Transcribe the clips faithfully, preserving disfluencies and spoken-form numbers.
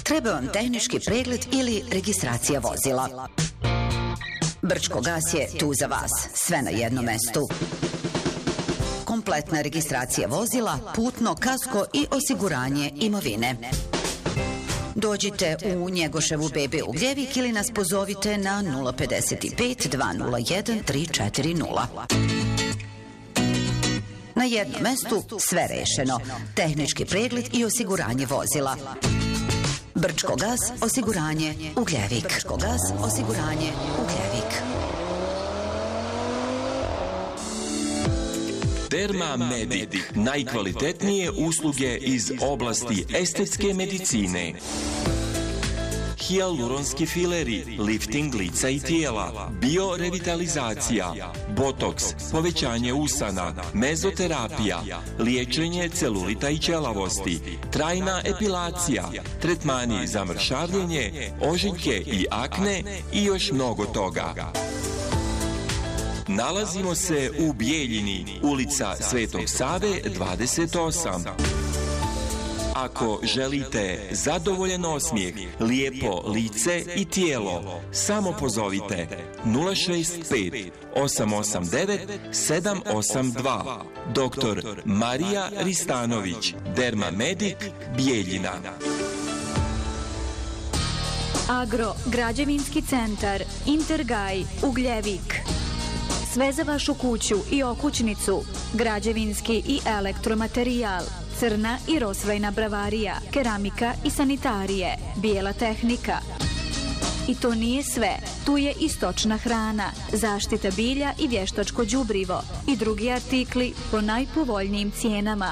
Treba vam tehnički pregled ili registracija vozila. Brčko gas je tu za vas, sve na jednom mestu. Kompletna registracija vozila, putno, kasko i osiguranje imovine. Dođite u Njegoševu be be Ugljevik ili nas pozovite na nula pedeset pet dva nula jedan tri četiri nula. Na jednom mestu sve rešeno. Tehnički pregled i osiguranje vozila. Brčko gas, osiguranje Ugljevik. Brčko gas, osiguranje Ugljevik. Dermamedik, najkvalitetnije usluge iz oblasti estetske medicine. Hijaluronski fileri, lifting lica i tijela, biorevitalizacija, botoks, povećanje usana, mezoterapija, liječenje celulita i ćelavosti, trajna epilacija, tretmani za mršavljenje, ožiljke i akne i još mnogo toga. Nalazimo se u Bijeljini, ulica Svetog Save dvadeset osam. Ako želite zadovoljen osmijeh, lijepo lice i tijelo, samo pozovite nula šest pet osam osam devet sedam osam dva. doktor Marija Ristanović, Dermamedik, Bijeljina. Agro, građevinski centar, Intergaj, Ugljevik. Sve za vašu kuću i okućnicu, građevinski i elektromaterijal, crna i rosvejna bravarija, keramika i sanitarije, bijela tehnika. I to nije sve, tu je i stočna hrana, zaštita bilja i vještačko đubrivo i drugi artikli po najpovoljnijim cijenama.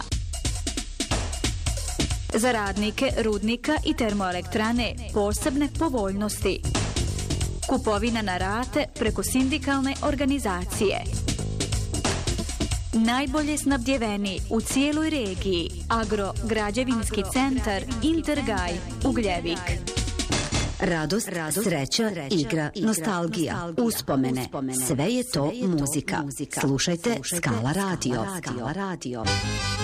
Za radnike rudnika i termoelektrane posebne povoljnosti. Kupovina na rate preko sindikalne organizacije. Najbolje snabdjeveni u cijeloj regiji. Agro, građevinski centar, Intergaj, Ugljevik. Radost, sreća, igra, nostalgija, uspomene. Sve je to muzika. Slušajte Skala radio.